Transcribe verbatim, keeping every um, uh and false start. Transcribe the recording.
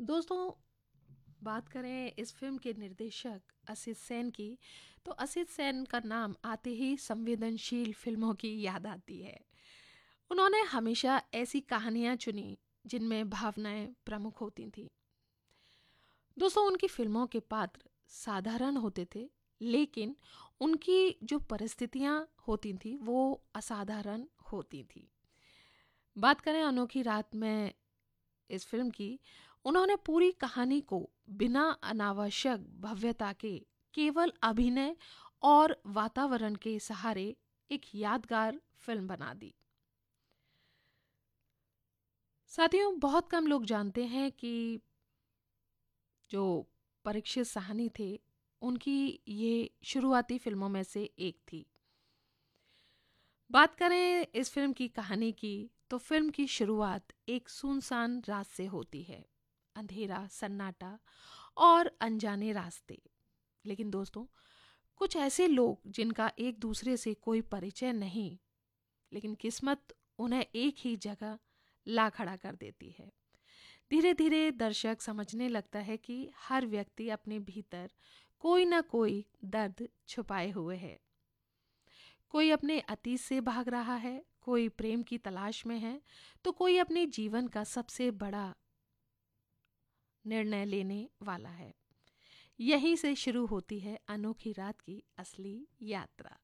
दोस्तों, बात करें इस फिल्म के निर्देशक असित सेन की, तो असित सेन का नाम आते ही संवेदनशील फिल्मों की याद आती है। उन्होंने हमेशा ऐसी कहानियां चुनी जिनमें भावनाएं प्रमुख होती थीं। दोस्तों, उनकी फिल्मों के पात्र साधारण होते थे, लेकिन उनकी जो परिस्थितियां होती थीं वो असाधारण होती थी। बात करें अनोखी रात में इस फिल्म की, उन्होंने पूरी कहानी को बिना अनावश्यक भव्यता के केवल अभिनय और वातावरण के सहारे एक यादगार फिल्म बना दी। साथियों, बहुत कम लोग जानते हैं कि जो परीक्षित साहनी थे, उनकी ये शुरुआती फिल्मों में से एक थी। बात करें इस फिल्म की कहानी की, तो फिल्म की शुरुआत एक सुनसान रात से होती है। अंधेरा, सन्नाटा और अनजाने रास्ते। लेकिन दोस्तों, कुछ ऐसे लोग जिनका एक दूसरे से कोई परिचय नहीं, लेकिन किस्मत उन्हें एक ही जगह ला खड़ा कर देती है। धीरे धीरे दर्शक समझने लगता है कि हर व्यक्ति अपने भीतर कोई ना कोई दर्द छुपाए हुए है। कोई अपने अतीत से भाग रहा है, कोई प्रेम की तलाश में है, तो कोई अपने जीवन का सबसे बड़ा निर्णय लेने वाला है। यहीं से शुरू होती है अनोखी रात की असली यात्रा।